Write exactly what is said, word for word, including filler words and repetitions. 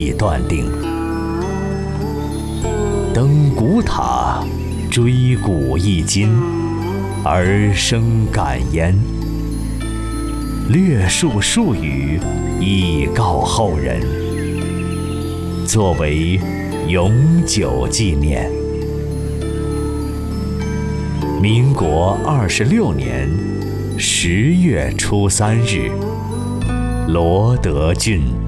已断定。登古塔，追古一今，而生感焉。略述数语，以告后人，作为永久纪念。民国二十六年十月初三日，罗德郡。